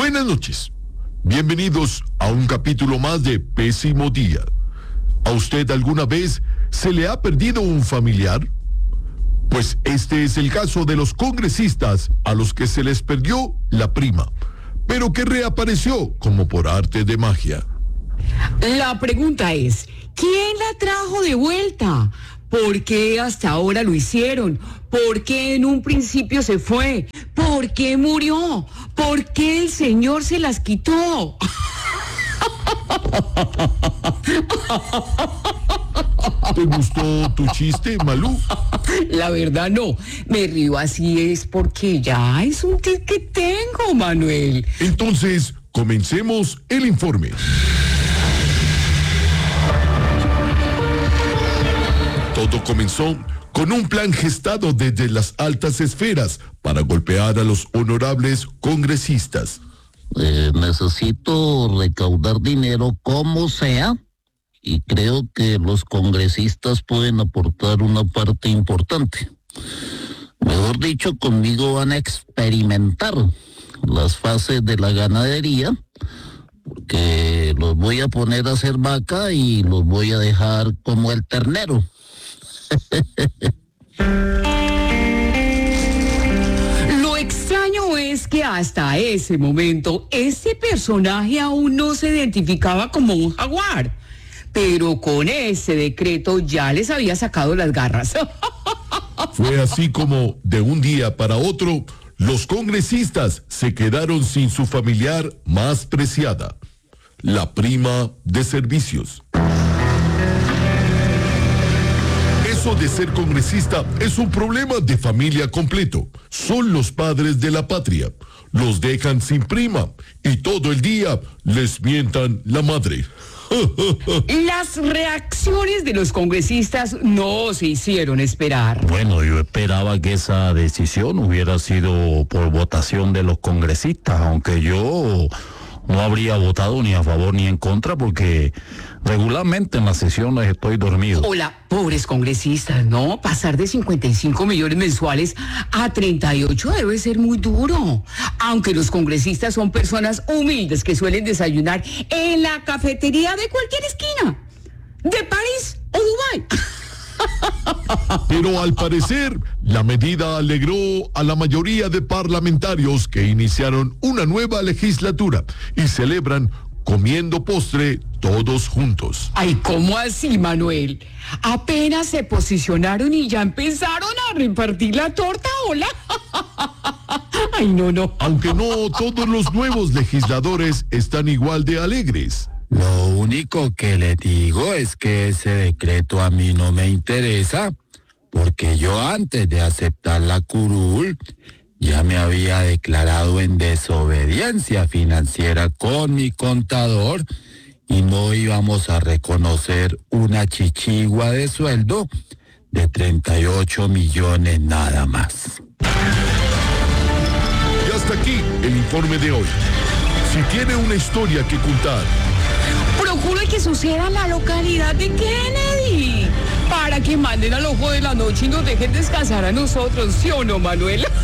Buenas noches. Bienvenidos a un capítulo más de Pésimo Día. ¿A usted alguna vez se le ha perdido un familiar? Pues este es el caso de los congresistas a los que se les perdió la prima, pero que reapareció como por arte de magia. La pregunta es, ¿quién la trajo de vuelta? ¿Por qué hasta ahora lo hicieron? ¿Por qué en un principio se fue? ¿Por qué murió? ¿Por qué el Señor se las quitó? ¿Te gustó tu chiste, Malú? La verdad no, me río así es porque ya es un tic que tengo, Manuel. Entonces, comencemos el informe. Todo comenzó con un plan gestado desde las altas esferas para golpear a los honorables congresistas. Necesito recaudar dinero como sea y creo que los congresistas pueden aportar una parte importante. Mejor dicho, conmigo van a experimentar las fases de la ganadería, porque los voy a poner a hacer vaca y los voy a dejar como el ternero. Lo extraño es que hasta ese momento ese personaje aún no se identificaba como un jaguar, pero con ese decreto ya les había sacado las garras. Fue así como, de un día para otro, los congresistas se quedaron sin su familiar más preciada, la prima de servicios. Eso de ser congresista es un problema de familia completo. Son los padres de la patria. Los dejan sin prima y todo el día les mientan la madre. Las reacciones de los congresistas no se hicieron esperar. Bueno, yo esperaba que esa decisión hubiera sido por votación de los congresistas, aunque yo no habría votado ni a favor ni en contra porque regularmente en las sesiones estoy dormido. Hola, pobres congresistas, ¿no? Pasar de 55 millones mensuales a 38 debe ser muy duro. Aunque los congresistas son personas humildes que suelen desayunar en la cafetería de cualquier esquina, de París o Dubái. Pero al parecer, la medida alegró a la mayoría de parlamentarios que iniciaron una nueva legislatura y celebran comiendo postre todos juntos. Ay, ¿cómo así, Manuel? Apenas se posicionaron y ya empezaron a repartir la torta, ¿hola? Ay, no. Aunque no todos los nuevos legisladores están igual de alegres. Lo único que le digo es que ese decreto a mí no me interesa, porque yo antes de aceptar la curul ya me había declarado en desobediencia financiera con mi contador y no íbamos a reconocer una chichigua de sueldo de 38 millones nada más. Y hasta aquí el informe de hoy. Si tiene una historia que contar, procure que suceda en la localidad de Kennedy para que manden al ojo de la noche y nos dejen descansar a nosotros, ¿sí o no, Manuel?